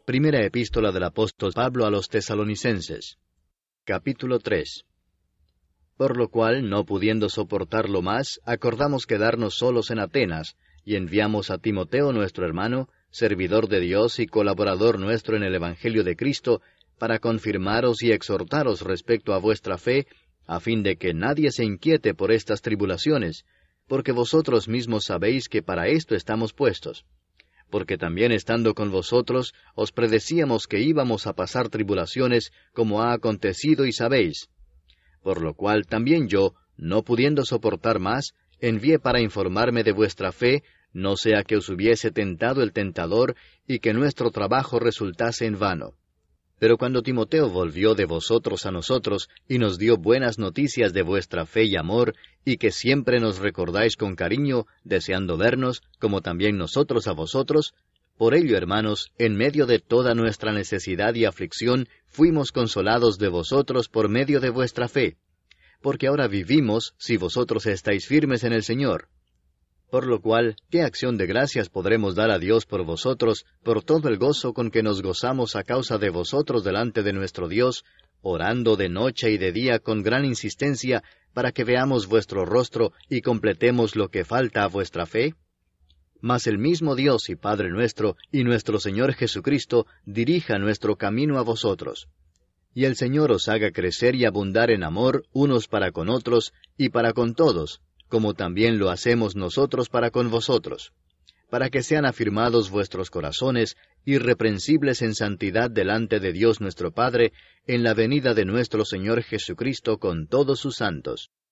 Primera epístola del apóstol Pablo a los Tesalonicenses. Capítulo 3. Por lo cual, no pudiendo soportarlo más, acordamos quedarnos solos en Atenas, y enviamos a Timoteo nuestro hermano, servidor de Dios y colaborador nuestro en el Evangelio de Cristo, para confirmaros y exhortaros respecto a vuestra fe, a fin de que nadie se inquiete por estas tribulaciones, porque vosotros mismos sabéis que para esto estamos puestos. Porque también estando con vosotros, os predecíamos que íbamos a pasar tribulaciones, como ha acontecido y sabéis. Por lo cual también yo, no pudiendo soportar más, envié para informarme de vuestra fe, no sea que os hubiese tentado el tentador, y que nuestro trabajo resultase en vano. Pero cuando Timoteo volvió de vosotros a nosotros, y nos dio buenas noticias de vuestra fe y amor, y que siempre nos recordáis con cariño, deseando vernos, como también nosotros a vosotros, por ello, hermanos, en medio de toda nuestra necesidad y aflicción, fuimos consolados de vosotros por medio de vuestra fe. Porque ahora vivimos, si vosotros estáis firmes en el Señor. Por lo cual, ¿qué acción de gracias podremos dar a Dios por vosotros, por todo el gozo con que nos gozamos a causa de vosotros delante de nuestro Dios, orando de noche y de día con gran insistencia, para que veamos vuestro rostro y completemos lo que falta a vuestra fe? Mas el mismo Dios y Padre nuestro, y nuestro Señor Jesucristo, dirija nuestro camino a vosotros. Y el Señor os haga crecer y abundar en amor unos para con otros, y para con todos, como también lo hacemos nosotros para con vosotros, para que sean afirmados vuestros corazones, irreprensibles en santidad delante de Dios nuestro Padre, en la venida de nuestro Señor Jesucristo con todos sus santos.